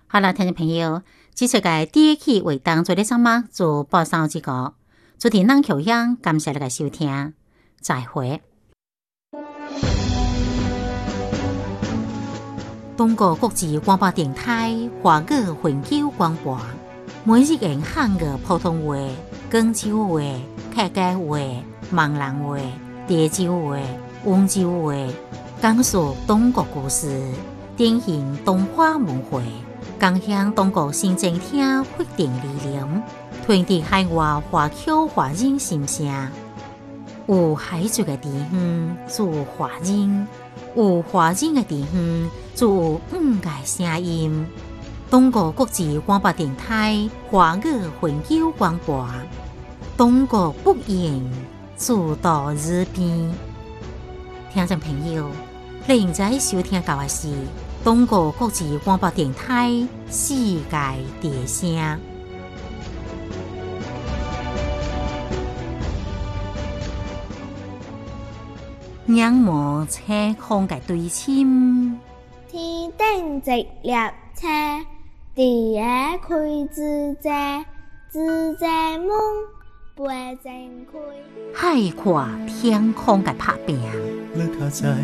好了，听众朋友，这世界第一期为当做的什么做报上这个主题能求样，感谢大家收听，再会。中国国际广播电台华语永久广播，每日用汉语普通话、广州话、客家话、闽南话、潮州话、温州话，讲述中国故事，典型东华文化，共享中国新政厅决定理念，传递海外华侨华人心声。有海族的地方，就有华人；有华人的地方，就有个声音。中国国际广播电台华语永久广播，中国不言，自到日边。听众朋友，你现在收听到的是中国国际广播电台世界之声。仰慕青空嘅對稱， 天頂直立車，地下開自在，自在夢背正開。 海闊天空嘅拍拼。